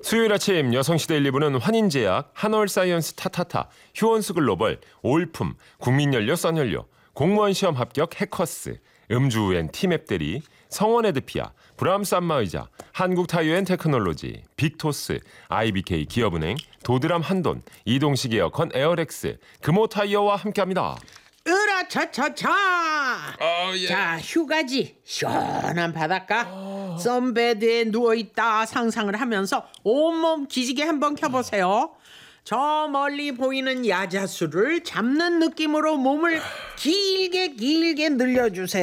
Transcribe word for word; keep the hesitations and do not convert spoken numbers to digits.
수요일 아침 여성시대 일, 이 부는 환인제약, 한월사이언스 타타타, 휴원수 글로벌, 올품, 국민연료 써연료, 공무원 시험 합격 해커스, 음주엔 티맵대리, 성원에드피아, 브람스 안마의자, 한국타이어앤테크놀로지, 빅토스, 아이비케이 기업은행, 도드람 한돈, 이동식 에어컨 에어렉스, 금호타이어와 함께합니다. 으라차차차. 어, 예. 자, 휴가지. 시원한 바닷가. 어. 썬베드에 누워있다 상상을 하면서 온몸 기지개 한번 켜보세요. 저 멀리 보이는 야자수를 잡는 느낌으로 몸을 길게 길게 늘려주세요.